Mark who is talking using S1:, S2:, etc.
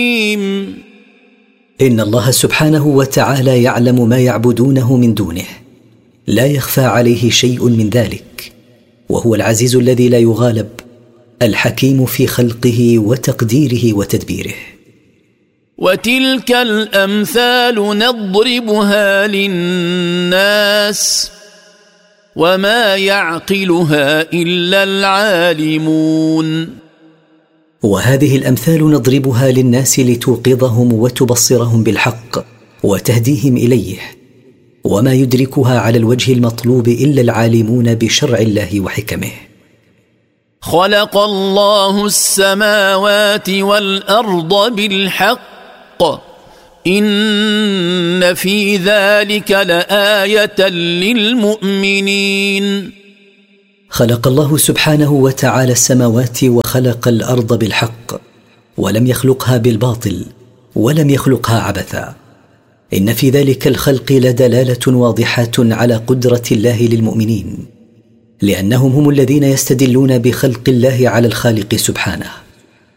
S1: إن الله سبحانه وتعالى يعلم ما يعبدونه من دونه، لا يخفى عليه شيء من ذلك، وهو العزيز الذي لا يغالب، الحكيم في خلقه وتقديره وتدبيره.
S2: وتلك الأمثال نضربها للناس وما يعقلها إلا العالمون.
S1: وهذه الأمثال نضربها للناس لتوقظهم وتبصرهم بالحق وتهديهم إليه، وما يدركها على الوجه المطلوب إلا العالمون بشرع الله وحكمه.
S2: خلق الله السماوات والأرض بالحق إن في ذلك لآية للمؤمنين.
S1: خلق الله سبحانه وتعالى السماوات وخلق الأرض بالحق، ولم يخلقها بالباطل ولم يخلقها عبثا. إن في ذلك الخلق لدلالة واضحة على قدرة الله للمؤمنين، لأنهم هم الذين يستدلون بخلق الله على الخالق سبحانه.